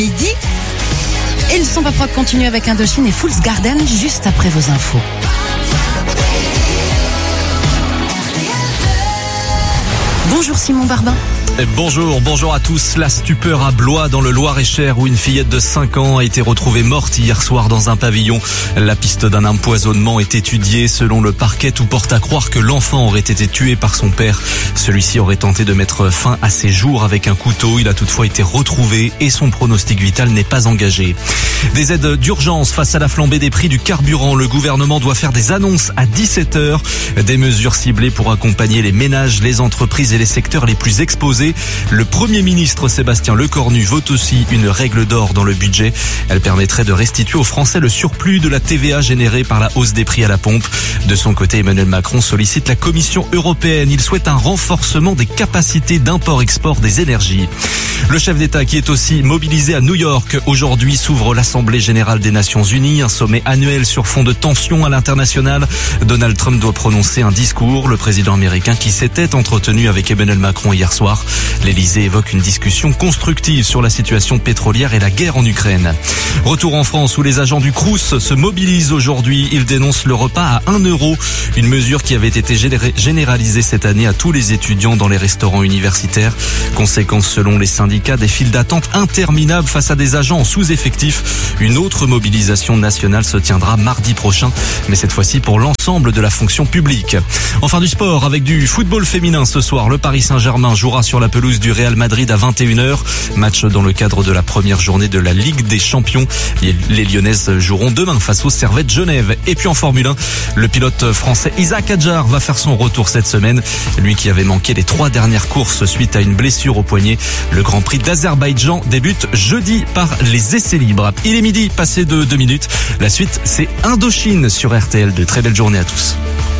Midi. Et le son pop rock continue avec Indochine et Fool's Garden juste après vos infos. Bonjour Simon Barbin. Bonjour à tous. La stupeur à Blois dans le Loir-et-Cher où une fillette de 5 ans a été retrouvée morte hier soir dans un pavillon. La piste d'un empoisonnement est étudiée selon le parquet. Tout porte à croire que l'enfant aurait été tué par son père. Celui-ci aurait tenté de mettre fin à ses jours avec un couteau. Il a toutefois été retrouvé et son pronostic vital n'est pas engagé. Des aides d'urgence face à la flambée des prix du carburant. Le gouvernement doit faire des annonces à 17h. Des mesures ciblées pour accompagner les ménages, les entreprises et les secteurs les plus exposés. Le Premier ministre Sébastien Lecornu vote aussi une règle d'or dans le budget. Elle permettrait de restituer aux Français le surplus de la TVA généré par la hausse des prix à la pompe. De son côté, Emmanuel Macron sollicite la Commission européenne. Il souhaite un renforcement des capacités d'import-export des énergies. Le chef d'État qui est aussi mobilisé à New York. Aujourd'hui s'ouvre l'Assemblée générale des Nations Unies, un sommet annuel sur fond de tensions à l'international. Donald Trump doit prononcer un discours. Le président américain qui s'était entretenu avec Emmanuel Macron hier soir. L'Elysée évoque une discussion constructive sur la situation pétrolière et la guerre en Ukraine. Retour en France où les agents du Crous se mobilisent aujourd'hui. Ils dénoncent le repas à 1 €. Une mesure qui avait été généralisée cette année à tous les étudiants dans les restaurants universitaires. Conséquence selon les syndicats, des files d'attente interminables face à des agents en sous-effectif. Une autre mobilisation nationale se tiendra mardi prochain, mais cette fois-ci pour l'ensemble de la fonction publique. Enfin du sport avec du football féminin ce soir. Le Paris Saint-Germain jouera sur la pelouse du Real Madrid à 21h. Match dans le cadre de la première journée de la Ligue des Champions. Les Lyonnaises joueront demain face aux Servette Genève. Et puis en Formule 1, le pilote français Isaac Hadjar va faire son retour cette semaine. Lui qui avait manqué les 3 dernières courses suite à une blessure au poignet. Le Grand Prix d'Azerbaïdjan débute jeudi par les essais libres. Il est midi, passé de 2 minutes. La suite, c'est Indochine sur RTL. De très belle journée à tous.